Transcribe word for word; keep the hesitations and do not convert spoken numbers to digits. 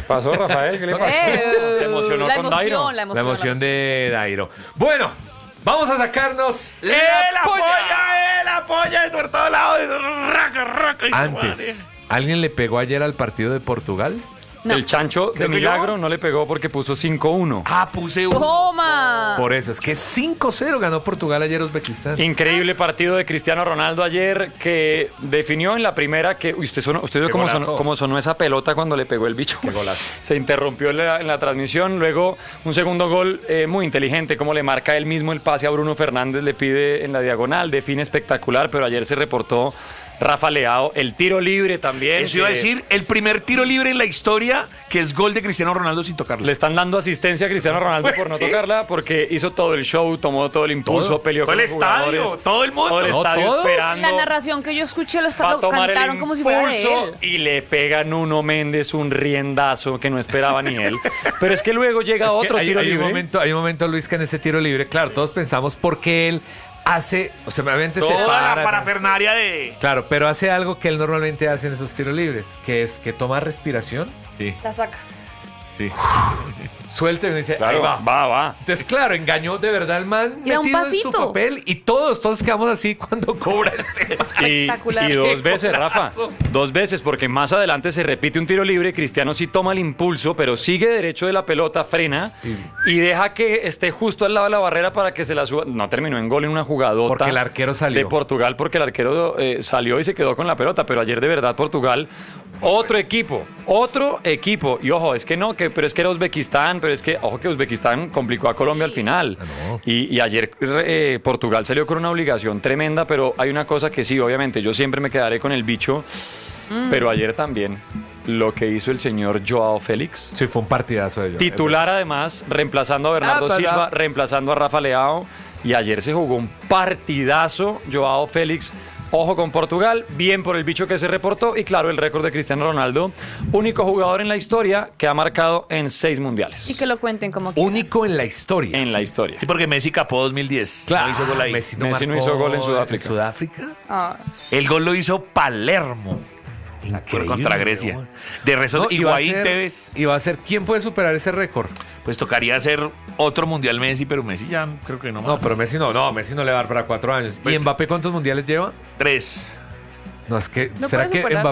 pasó, Rafael? ¿Qué le pasó? Eh, Se emocionó la con emoción, Dairo. La emoción, La emoción la de Dairo. Bueno, vamos a sacarnos ¡Eh, la polla! ¡Eh, la polla! De por todos lados. Raca, raca. y Antes, ¿alguien le pegó ayer al partido de Portugal? No. El chancho de Creo que milagro yo. no le pegó porque puso cinco uno. Ah, puse un... ¡Toma! Por eso, es que cinco cero ganó Portugal ayer a Uzbekistán. Increíble partido de Cristiano Ronaldo ayer que definió en la primera que... Uy, usted, sonó, usted vio Qué cómo golazo. sonó, cómo sonó esa pelota cuando le pegó el bicho. Qué golazo. Se interrumpió en la, en la transmisión. Luego un segundo gol eh, muy inteligente, como le marca él mismo el pase a Bruno Fernández, le pide en la diagonal, define espectacular, pero ayer se reportó Rafa Leao, el tiro libre también. Eso iba a que decir, el primer tiro libre en la historia que es gol de Cristiano Ronaldo sin tocarlo. Le están dando asistencia a Cristiano Ronaldo por no Sí. tocarla, porque hizo todo el show, tomó todo el impulso, Todo. peleó Todo con el los jugadores. estadio, todo el mundo. Todo el No, estadio todos. esperando. La narración que yo escuché lo, Va está, a lo tomar el cantaron como si fuera de impulso él. y le pega a Nuno Méndez un riendazo que no esperaba ni él. Pero es que luego llega Es que otro hay, tiro hay libre. Un momento, hay un momento, Luis, que en ese tiro libre, claro, todos pensamos por qué él hace, o sea, obviamente se Toda la para. parafernaria de... Claro, pero hace algo que él normalmente hace en esos tiros libres, que es que toma respiración, sí, La saca. sí, suelta y dice, Claro, ahí va. va, va. Entonces, claro, engañó de verdad al man Y da un metido en su pasito. papel y todos, todos quedamos así cuando cobra este. Y, Espectacular. y dos Qué veces, Rafa. golazo. Dos veces, porque más adelante se repite un tiro libre. Cristiano sí toma el impulso, pero sigue derecho de la pelota, frena y deja que esté justo al lado de la barrera para que se la suba. No terminó en gol en una jugadota. Porque el arquero salió. De Portugal, porque el arquero eh, salió y se quedó con la pelota. Pero ayer, de verdad, Portugal, otro equipo, otro equipo. Y ojo, es que no, que, pero es que era Uzbekistán, pero es que, ojo, que Uzbekistán complicó a Colombia al final. Ah, no. Y, y ayer eh, Portugal salió con una obligación tremenda, pero hay una cosa que sí, obviamente, yo siempre me quedaré con el bicho, pero ayer también lo que hizo el señor Joao Félix, Sí, fue un partidazo de ellos. titular además, reemplazando a Bernardo Ah, para. Silva, reemplazando a Rafa Leao, y ayer se jugó un partidazo Joao Félix. Ojo con Portugal, bien por el bicho que se reportó y claro, el récord de Cristiano Ronaldo, único jugador en la historia que ha marcado en seis mundiales. Y que lo cuenten como quieran. Único en la historia. En la historia. Sí, porque Messi capó dos mil diez. Claro, No hizo gol ahí. Messi no, Messi no marcó hizo gol en Sudáfrica. ¿En Sudáfrica? Ah. El gol lo hizo Palermo. Increíble, Contra Grecia. weón. De resto, No, iba a Higuaín ser- Tevez, Y va a ser, ¿quién puede superar ese récord? pues tocaría hacer otro mundial Messi, pero Messi ya creo que no más. No, pero Messi no, no, Messi no le va a dar para cuatro años. Pues- ¿Y Mbappé cuántos mundiales lleva? Tres. No, es que, No ¿será puede que superar.